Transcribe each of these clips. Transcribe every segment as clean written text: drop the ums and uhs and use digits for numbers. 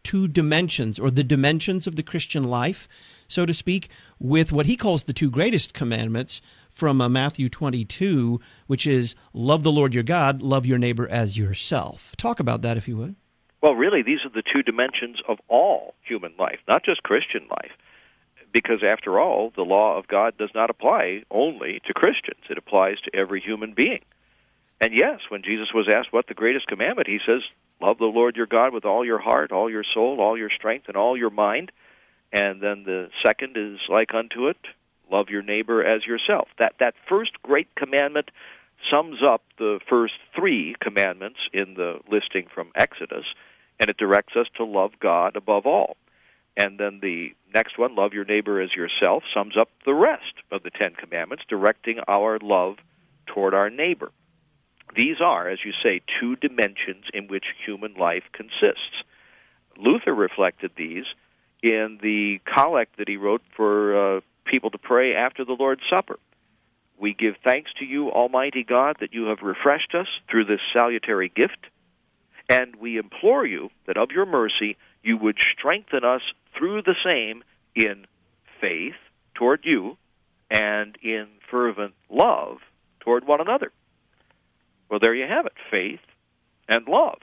two dimensions, or the dimensions of the Christian life, so to speak, with what he calls the two greatest commandments from Matthew 22, which is love the Lord your God, love your neighbor as yourself. Talk about that, if you would. Well, really, these are the two dimensions of all human life, not just Christian life. Because, after all, the law of God does not apply only to Christians. It applies to every human being. And yes, when Jesus was asked what the greatest commandment, he says, love the Lord your God with all your heart, all your soul, all your strength, and all your mind. And then the second is like unto it, love your neighbor as yourself. That first great commandment sums up the first three commandments in the listing from Exodus, and it directs us to love God above all. And then the next one, love your neighbor as yourself, sums up the rest of the Ten Commandments, directing our love toward our neighbor. These are, as you say, two dimensions in which human life consists. Luther reflected these in the collect that he wrote for people to pray after the Lord's Supper. We give thanks to you, Almighty God, that you have refreshed us through this salutary gift, and we implore you that of your mercy you would strengthen us through the same in faith toward you and in fervent love toward one another. Well, there you have it, faith and love.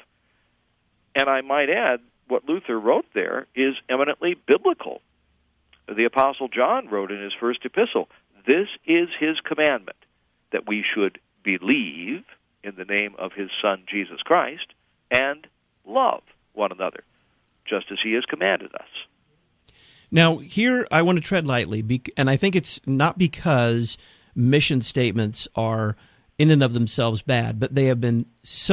And I might add, what Luther wrote there is eminently biblical. The Apostle John wrote in his first epistle, this is his commandment, that we should believe in the name of his Son, Jesus Christ, and love one another, just as he has commanded us. Now, here I want to tread lightly, and I think it's not because mission statements are in and of themselves bad, but they have been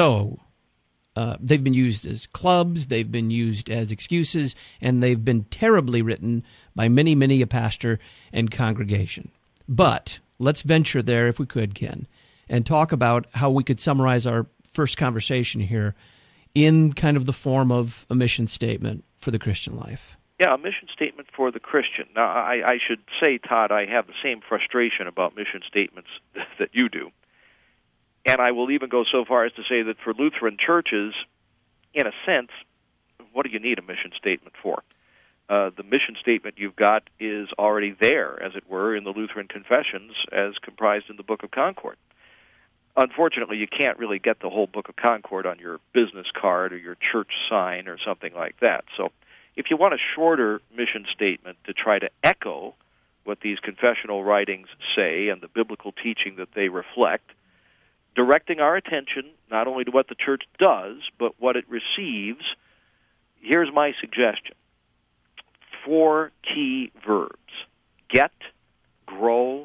they've been used as clubs, they've been used as excuses, and they've been terribly written by many, many a pastor and congregation. But let's venture there, if we could, Ken, and talk about how we could summarize our first conversation here in kind of the form of a mission statement for the Christian life. Yeah, a mission statement for the Christian. Now, I should say, Todd, I have the same frustration about mission statements that you do. And I will even go so far as to say that for Lutheran churches, in a sense, what do you need a mission statement for? The mission statement you've got is already there, as it were, in the Lutheran Confessions as comprised in the Book of Concord. Unfortunately, you can't really get the whole Book of Concord on your business card or your church sign or something like that. So if you want a shorter mission statement to try to echo what these confessional writings say and the biblical teaching that they reflect, directing our attention not only to what the church does, but what it receives, here's my suggestion. 4 key verbs: get, grow,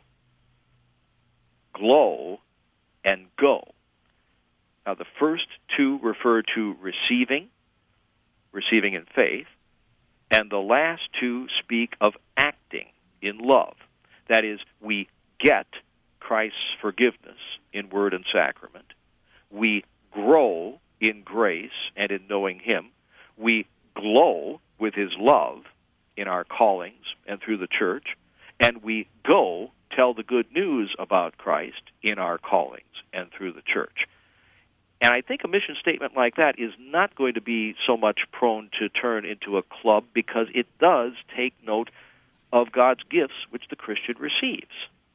glow, and go. Now, the first two refer to receiving in faith, and the last two speak of acting in love. That is, we get Christ's forgiveness in word and sacrament. We grow in grace and in knowing him. We glow with his love in our callings and through the church. And we go tell the good news about Christ in our callings and through the church. And I think a mission statement like that is not going to be so much prone to turn into a club, because it does take note of God's gifts which the Christian receives.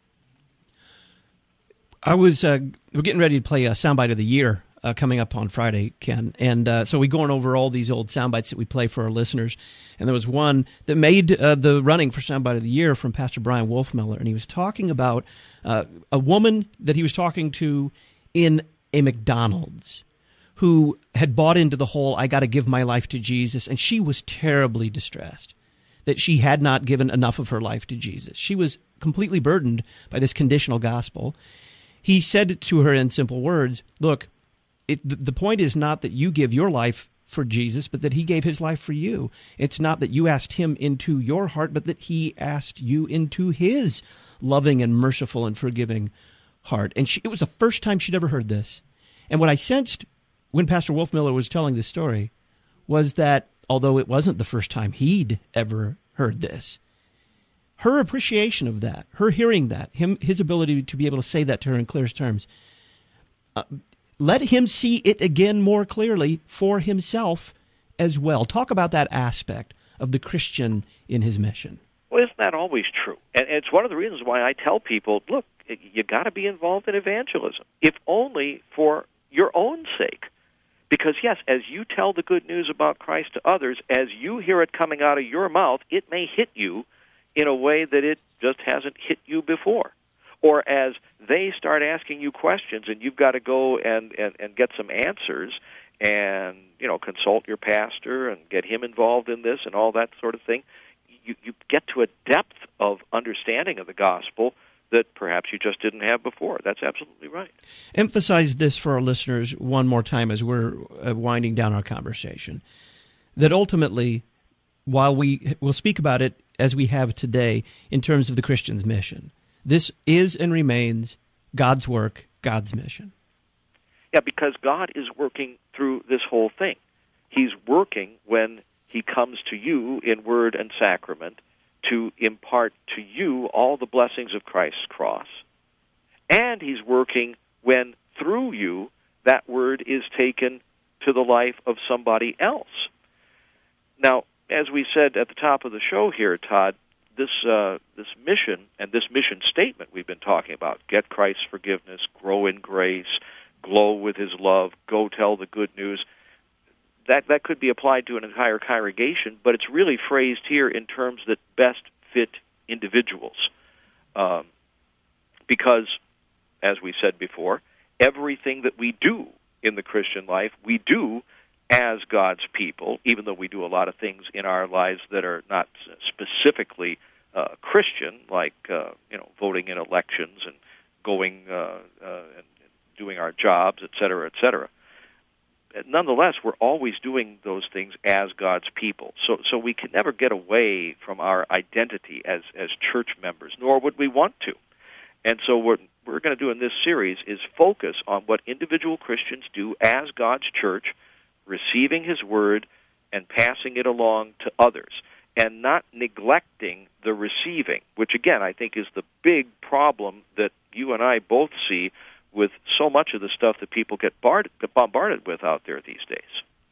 We're getting ready to play a Soundbite of the Year coming up on Friday, Ken. And so we're going over all these old soundbites that we play for our listeners. And there was one that made the running for Soundbite of the Year from Pastor Brian Wolfmiller. And he was talking about a woman that he was talking to in a McDonald's who had bought into the whole, I got to give my life to Jesus. And she was terribly distressed that she had not given enough of her life to Jesus. She was completely burdened by this conditional gospel. He said to her in simple words, look, the point is not that you give your life for Jesus, but that he gave his life for you. It's not that you asked him into your heart, but that he asked you into his loving and merciful and forgiving heart. And it was the first time she'd ever heard this. And what I sensed when Pastor Wolfmiller was telling this story was that, although it wasn't the first time he'd ever heard this, her appreciation of that, her hearing that, his ability to be able to say that to her in clearest terms, let him see it again more clearly for himself as well. Talk about that aspect of the Christian in his mission. Well, isn't that always true? And it's one of the reasons why I tell people, look, you got to be involved in evangelism, if only for your own sake. Because, yes, as you tell the good news about Christ to others, as you hear it coming out of your mouth, it may hit you in a way that it just hasn't hit you before. Or as they start asking you questions and you've got to go and get some answers and, consult your pastor and get him involved in this and all that sort of thing, you get to a depth of understanding of the gospel that perhaps you just didn't have before. That's absolutely right. Emphasize this for our listeners one more time as we're winding down our conversation, that ultimately, while we'll speak about it as we have today in terms of the Christian's mission, this is and remains God's work, God's mission. Yeah, because God is working through this whole thing. He's working when he comes to you in word and sacrament to impart to you all the blessings of Christ's cross. And he's working when, through you, that word is taken to the life of somebody else. Now, as we said at the top of the show here, Todd, this mission and this mission statement we've been talking about, get Christ's forgiveness, grow in grace, glow with his love, go tell the good news, that could be applied to an entire congregation, but it's really phrased here in terms that best fit individuals. Because, as we said before, everything that we do in the Christian life, we do as God's people, even though we do a lot of things in our lives that are not specifically Christian, like voting in elections and going and doing our jobs, et cetera, et cetera. Nonetheless, we're always doing those things as God's people. So we can never get away from our identity as church members, nor would we want to. And so what we're going to do in this series is focus on what individual Christians do as God's church, receiving his word and passing it along to others, and not neglecting the receiving, which, again, I think is the big problem that you and I both see with so much of the stuff that people get bombarded with out there these days.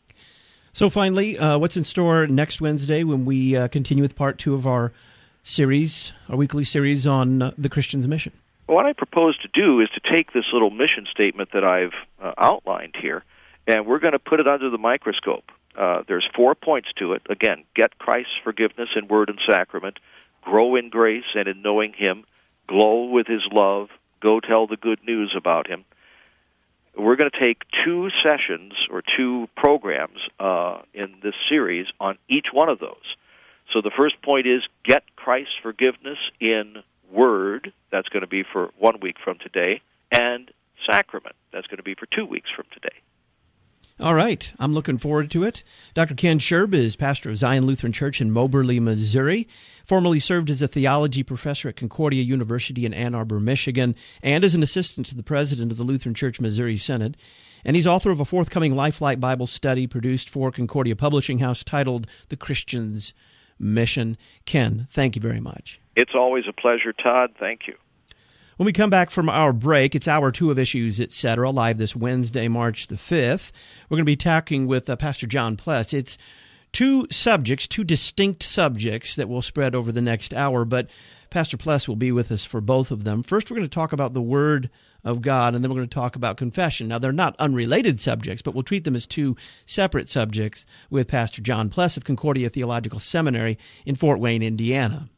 So finally, what's in store next Wednesday when we continue with part 2 of our series, our weekly series on the Christian's mission? Well, what I propose to do is to take this little mission statement that I've outlined here, and we're going to put it under the microscope. There's 4 points to it. Again, get Christ's forgiveness in word and sacrament, grow in grace and in knowing him, glow with his love, go tell the good news about him. We're going to take 2 sessions or 2 programs in this series on each one of those. So the first point is get Christ's forgiveness in word. That's going to be for 1 week from today. And sacrament. That's going to be for 2 weeks from today. All right. I'm looking forward to it. Dr. Ken Scherb is pastor of Zion Lutheran Church in Moberly, Missouri. Formerly served as a theology professor at Concordia University in Ann Arbor, Michigan, and as an assistant to the president of the Lutheran Church Missouri Synod. And he's author of a forthcoming Lifelight Bible study produced for Concordia Publishing House titled The Christian's Mission. Ken, thank you very much. It's always a pleasure, Todd. Thank you. When we come back from our break, it's Hour 2 of Issues, Etc., live this Wednesday, March the 5th. We're going to be talking with Pastor John Pless. It's 2 distinct subjects that will spread over the next hour, but Pastor Pless will be with us for both of them. First, we're going to talk about the Word of God, and then we're going to talk about confession. Now, they're not unrelated subjects, but we'll treat them as 2 separate subjects with Pastor John Pless of Concordia Theological Seminary in Fort Wayne, Indiana.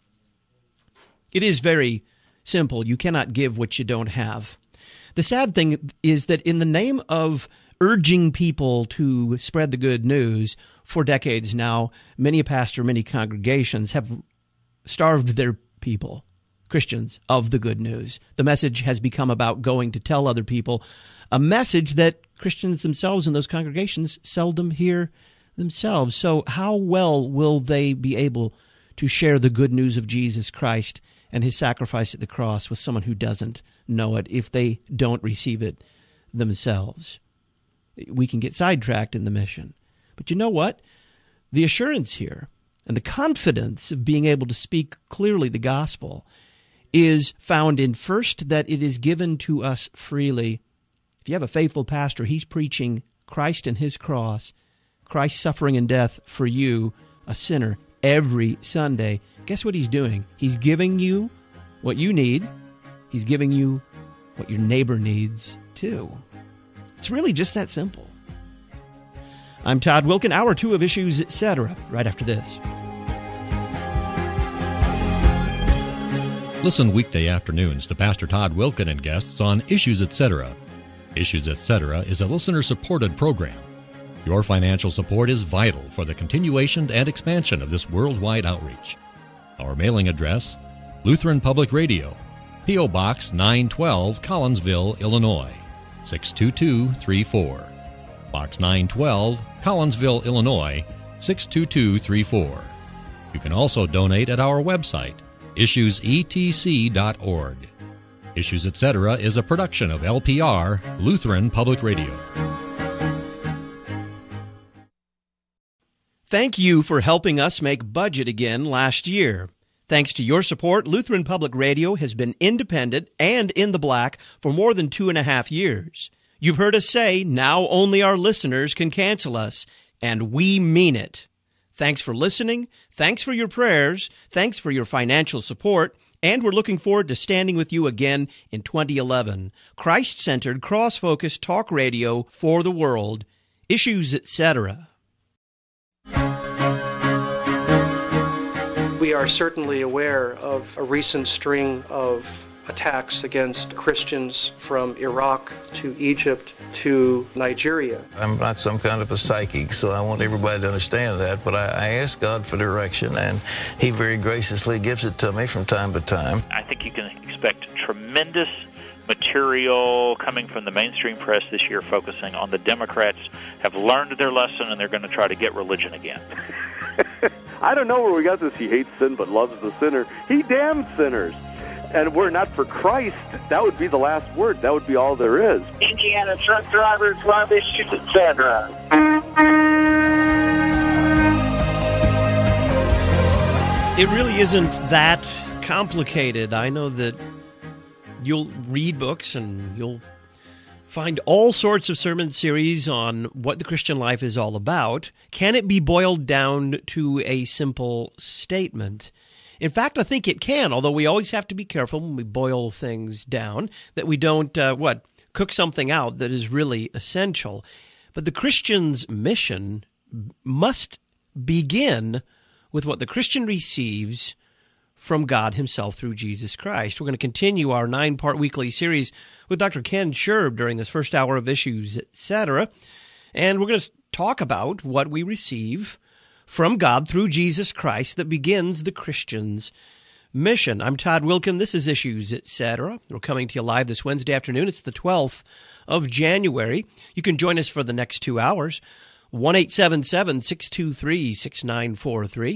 It is very simple. You cannot give what you don't have. The sad thing is that in the name of urging people to spread the good news, for decades now, many a pastor, many congregations have starved their people, Christians, of the good news. The message has become about going to tell other people, a message that Christians themselves in those congregations seldom hear themselves. So how well will they be able to share the good news of Jesus Christ and his sacrifice at the cross with someone who doesn't know it if they don't receive it themselves? We can get sidetracked in the mission. But you know what? The assurance here and the confidence of being able to speak clearly the gospel is found in, first, that it is given to us freely. If you have a faithful pastor, he's preaching Christ and his cross, Christ's suffering and death for you, a sinner, every Sunday, guess what he's doing? He's giving you what you need. He's giving you what your neighbor needs too. It's really just that simple. I'm Todd Wilken, Hour 2 of Issues, Etc., right after this. Listen weekday afternoons to Pastor Todd Wilken and guests on Issues, Etc. Issues, Etc. is a listener-supported program. Your financial support is vital for the continuation and expansion of this worldwide outreach. Our mailing address, Lutheran Public Radio, P.O. Box 912, Collinsville, Illinois, 62234. Box 912, Collinsville, Illinois, 62234. You can also donate at our website, issuesetc.org. Issues, Etc. is a production of LPR, Lutheran Public Radio. Thank you for helping us make budget again last year. Thanks to your support, Lutheran Public Radio has been independent and in the black for more than 2.5 years. You've heard us say now only our listeners can cancel us, and we mean it. Thanks for listening, thanks for your prayers, thanks for your financial support, and we're looking forward to standing with you again in 2011. Christ-centered, cross-focused talk radio for the world. Issues, Etc. We are certainly aware of a recent string of attacks against Christians from Iraq to Egypt to Nigeria. I'm not some kind of a psychic, so I want everybody to understand that, but I ask God for direction, and He very graciously gives it to me from time to time. I think you can expect tremendous material coming from the mainstream press this year focusing on the Democrats have learned their lesson and they're going to try to get religion again. I don't know where we got this, he hates sin but loves the sinner. He damns sinners. And we're not for Christ. That would be the last word. That would be all there is. Indiana truck drivers love Issues, Etc. It really isn't that complicated. I know that you'll read books and you'll find all sorts of sermon series on what the Christian life is all about. Can it be boiled down to a simple statement? In fact, I think it can, although we always have to be careful when we boil things down, that we don't, cook something out that is really essential. But the Christian's mission must begin with what the Christian receives from God himself through Jesus Christ. We're going to continue our 9-part weekly series with Dr. Ken Scherb during this first hour of Issues, Etc. And we're going to talk about what we receive from God through Jesus Christ that begins the Christian's mission. I'm Todd Wilken. This is Issues, Etc. We're coming to you live this Wednesday afternoon. It's the 12th of January. You can join us for the next 2 hours. 1-877-623-6943.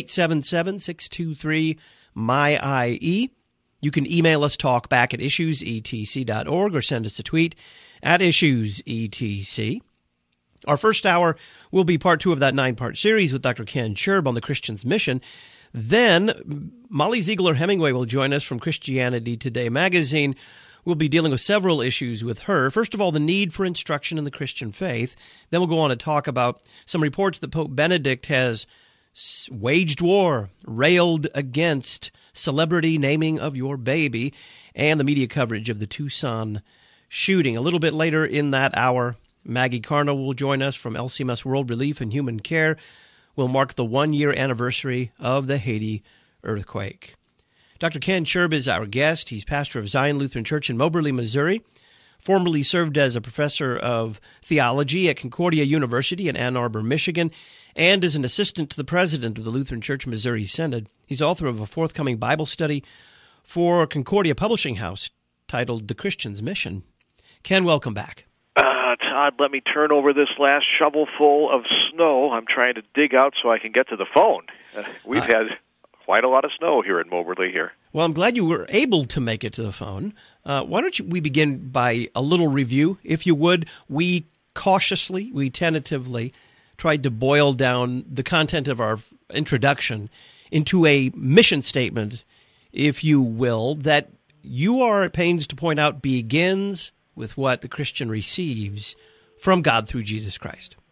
877-623-MY-IE. You can email us talkback at issuesetc.org or send us a tweet at issuesetc. Our first hour will be part 2 of that 9-part series with Dr. Ken Scherb on the Christian's mission. Then Molly Ziegler-Hemingway will join us from Christianity Today magazine. We'll be dealing with several issues with her. First of all, the need for instruction in the Christian faith. Then we'll go on to talk about some reports that Pope Benedict has waged war, railed against celebrity naming of your baby, and the media coverage of the Tucson shooting. A little bit later in that hour, Maggie Carno will join us from LCMS World Relief and Human Care. We'll mark the 1-year anniversary of the Haiti earthquake. Dr. Ken Scherb is our guest. He's pastor of Zion Lutheran Church in Moberly, Missouri. Formerly served as a professor of theology at Concordia University in Ann Arbor, Michigan, and is an assistant to the president of the Lutheran Church Missouri Synod. He's author of a forthcoming Bible study for Concordia Publishing House titled The Christian's Mission. Ken, welcome back. Todd, let me turn over this last shovelful of snow. I'm trying to dig out so I can get to the phone. We've had quite a lot of snow here in Moberly here. Well, I'm glad you were able to make it to the phone. Why don't we begin by a little review, if you would. We tentatively tried to boil down the content of our introduction into a mission statement, if you will, that you are at pains to point out begins with what the Christian receives from God through Jesus Christ.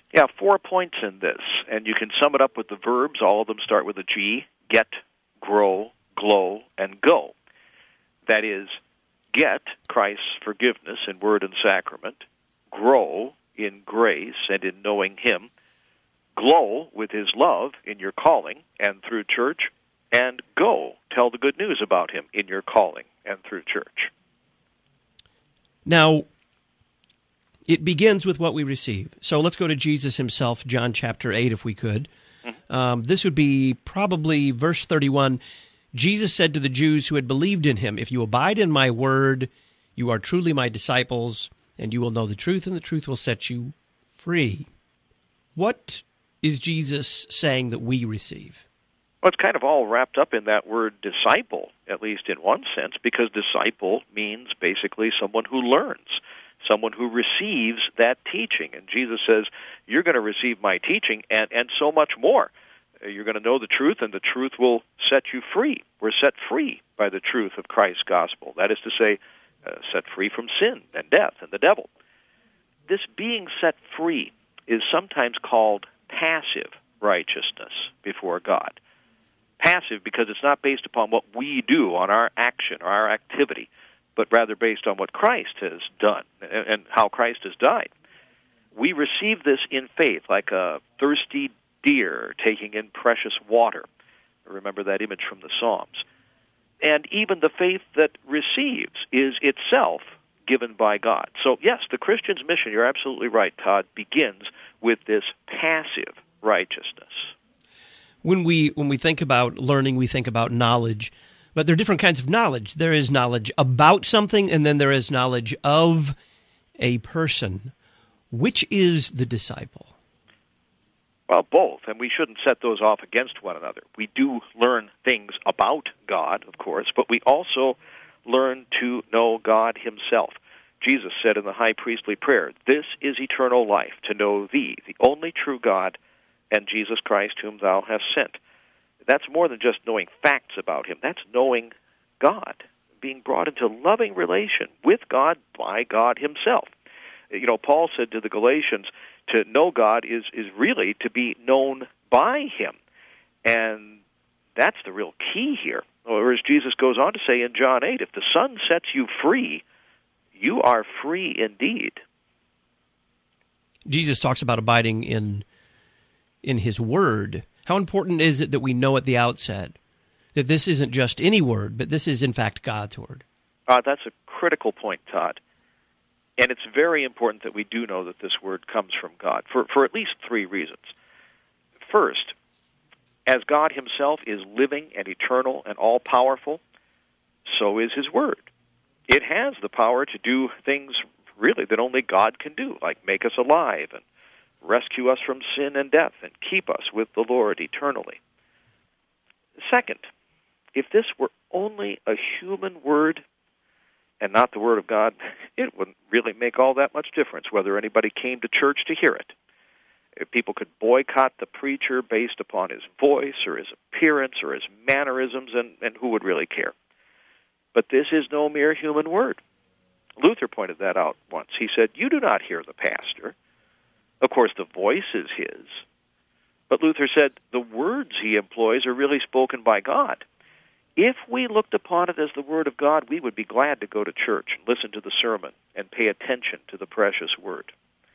Yeah, 4 points in this, and you can sum it up with the verbs. All of them start with a G: get, grow, glow, and go. That is, get Christ's forgiveness in word and sacrament, grow in grace and in knowing Him, glow with His love in your calling and through church, and go, tell the good news about Him in your calling and through church. Now, it begins with what we receive. So let's go to Jesus Himself, John chapter 8, if we could. This would be probably verse 31. Jesus said to the Jews who had believed in Him, "If you abide in my word, you are truly my disciples, and you will know the truth, and the truth will set you free." What is Jesus saying that we receive? Well, it's kind of all wrapped up in that word disciple, at least in one sense, because disciple means basically someone who learns, someone who receives that teaching. And Jesus says, you're going to receive my teaching and so much more. You're going to know the truth, and the truth will set you free. We're set free by the truth of Christ's gospel. That is to say, set free from sin and death and the devil. This being set free is sometimes called passive righteousness before God. Passive because it's not based upon what we do on our action or our activity, but rather based on what Christ has done and how Christ has died. We receive this in faith, like a thirsty deer taking in precious water. Remember that image from the Psalms. And even the faith that receives is itself given by God. So yes, the Christian's mission, you're absolutely right, Todd, begins with this passive righteousness. When we think about learning, we think about knowledge, but there are different kinds of knowledge. There is knowledge about something, and then there is knowledge of a person. Which is the disciple? Well, both, and we shouldn't set those off against one another. We do learn things about God, of course, but we also learn to know God Himself. Jesus said in the high priestly prayer, "This is eternal life, to know Thee, the only true God, and Jesus Christ whom Thou hast sent." That's more than just knowing facts about Him. That's knowing God, being brought into loving relation with God by God Himself. You know, Paul said to the Galatians, to know God is really to be known by Him. And that's the real key here. Or as Jesus goes on to say in John 8, if the Son sets you free, you are free indeed. Jesus talks about abiding in His Word. How important is it that we know at the outset that this isn't just any word, but this is in fact God's Word? That's a critical point, Todd. And it's very important that we do know that this word comes from God, for at least three reasons. First, as God Himself is living and eternal and all-powerful, so is His word. It has the power to do things, really, that only God can do, like make us alive and rescue us from sin and death and keep us with the Lord eternally. Second, if this were only a human word and not the Word of God, it wouldn't really make all that much difference whether anybody came to church to hear it. If people could boycott the preacher based upon his voice or his appearance or his mannerisms, and who would really care? But this is no mere human word. Luther pointed that out once. He said, "You do not hear the pastor. Of course, the voice is his." But Luther said, the words he employs are really spoken by God. If we looked upon it as the Word of God, we would be glad to go to church and listen to the sermon and pay attention to the precious Word.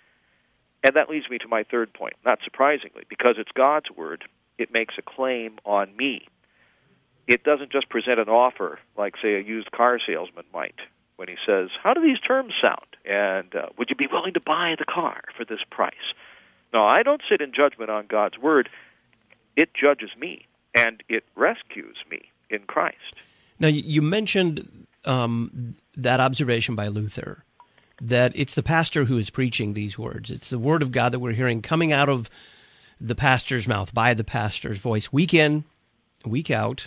And that leads me to my third point. Not surprisingly, because it's God's Word, it makes a claim on me. It doesn't just present an offer like, say, a used car salesman might when he says, "How do these terms sound? And would you be willing to buy the car for this price?" No, I don't sit in judgment on God's Word. It judges me, and it rescues me in Christ. Now, you mentioned that observation by Luther, that it's the pastor who is preaching these words. It's the Word of God that we're hearing coming out of the pastor's mouth, by the pastor's voice, week in, week out.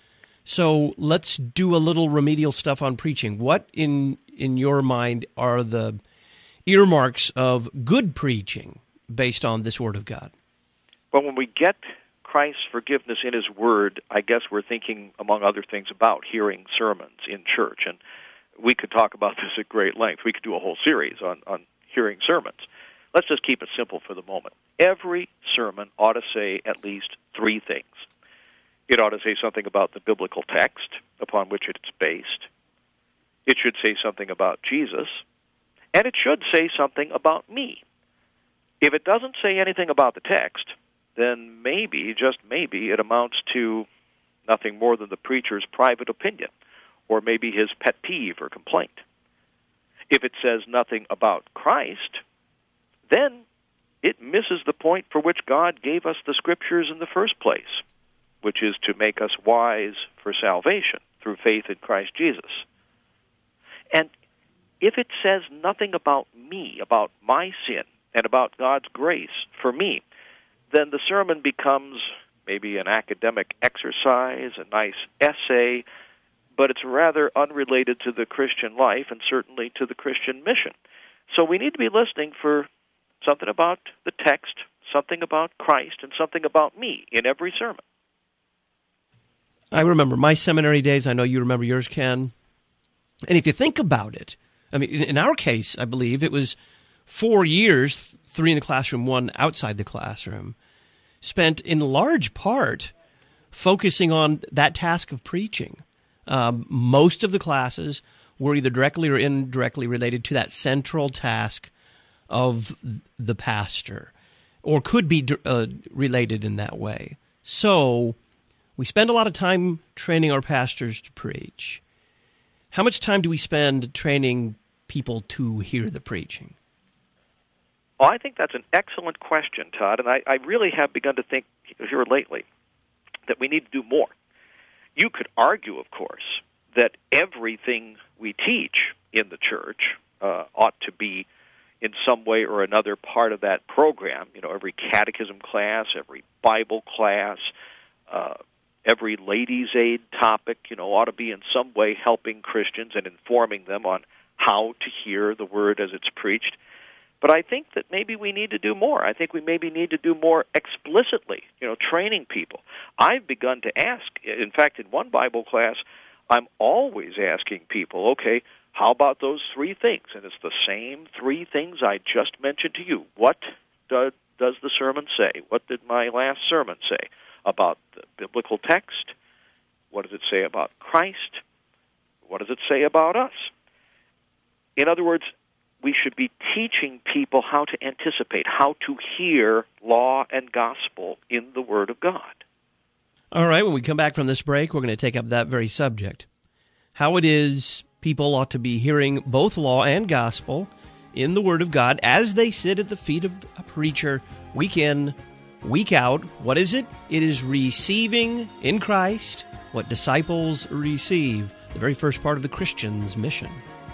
So let's do a little remedial stuff on preaching. What, in your mind, are the earmarks of good preaching based on this Word of God? Well, when we get Christ's forgiveness in His Word, I guess we're thinking, among other things, about hearing sermons in church. And we could talk about this at great length. We could do a whole series on hearing sermons. Let's just keep it simple for the moment. Every sermon ought to say at least three things. It ought to say something about the biblical text upon which it's based. It should say something about Jesus. And it should say something about me. If it doesn't say anything about the text, then maybe, just maybe, it amounts to nothing more than the preacher's private opinion, or maybe his pet peeve or complaint. If it says nothing about Christ, then it misses the point for which God gave us the Scriptures in the first place, which is to make us wise for salvation through faith in Christ Jesus. And if it says nothing about me, about my sin, and about God's grace for me, then the sermon becomes maybe an academic exercise, a nice essay, but it's rather unrelated to the Christian life and certainly to the Christian mission. So we need to be listening for something about the text, something about Christ, and something about me in every sermon. I remember my seminary days. I know you remember yours, Ken. And if you think about it, I mean, in our case, I believe it was 4 years, 3 in the classroom, 1 outside the classroom, spent in large part focusing on that task of preaching. Most of the classes were either directly or indirectly related to that central task of the pastor, or could be related in that way. So we spend a lot of time training our pastors to preach. How much time do we spend training people to hear the preaching? Well, I think that's an excellent question, Todd, and I really have begun to think here lately that we need to do more. You could argue, of course, that everything we teach in the church ought to be in some way or another part of that program. You know, every catechism class, every Bible class, every ladies' aid topic, ought to be in some way helping Christians and informing them on how to hear the word as it's preached. But I think that maybe we need to do more. I think we maybe need to do more explicitly, training people. I've begun to ask, in fact, in one Bible class, I'm always asking people, okay, how about those 3 things? And it's the same 3 things I just mentioned to you. What does the sermon say? What did my last sermon say about the biblical text? What does it say about Christ? What does it say about us? In other words, we should be teaching people how to anticipate, how to hear law and gospel in the Word of God. All right, when we come back from this break, we're going to take up that very subject. How it is people ought to be hearing both law and gospel in the Word of God as they sit at the feet of a preacher week in, week out. What is it? It is receiving in Christ what disciples receive, the very first part of the Christian's mission.